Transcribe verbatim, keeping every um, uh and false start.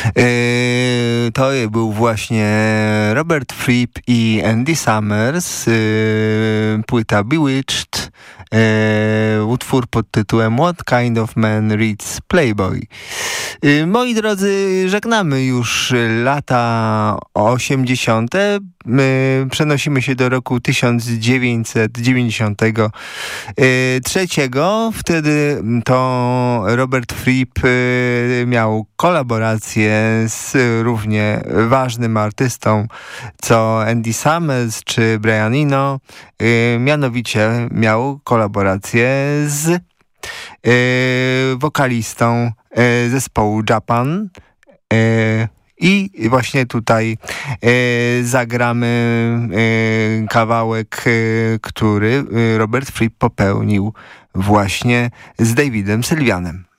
To był właśnie Robert Fripp i Andy Summers, płyta Bewitched, utwór pod tytułem What Kind of Man Reads Playboy. Moi drodzy, żegnamy już lata osiemdziesiąte. My przenosimy się do roku tysiąc dziewięćset dziewięćdziesiątego trzeciego. Wtedy to Robert Fripp miał kolaborację z równie ważnym artystą co Andy Summers czy Brian Eno. Mianowicie miał kolaborację z wokalistą zespołu Japan. I właśnie tutaj e, zagramy e, kawałek, e, który Robert Fripp popełnił właśnie z Davidem Sylvianem.